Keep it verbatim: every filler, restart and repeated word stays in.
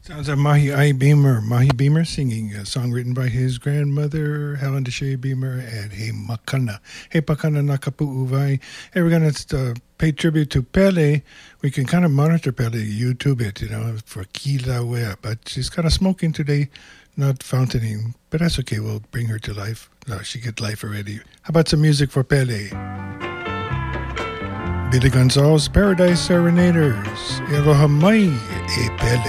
Sounds like Mahi I. Beamer. Mahi Beamer singing a song written by his grandmother, Helen Deshay Beamer, and Hey Makana. Hey Pakana Nakapu'uvai. Hey, we're going to uh, pay tribute to Pele. We can kind of monitor Pele, YouTube it, you know, for Kilauea. But she's kind of smoking today, not fountaining. But that's okay. We'll bring her to life. No, she get life already. How about some music for Pele? Billy Gonzalez, Paradise Serenaders. Eloha mai e Pele.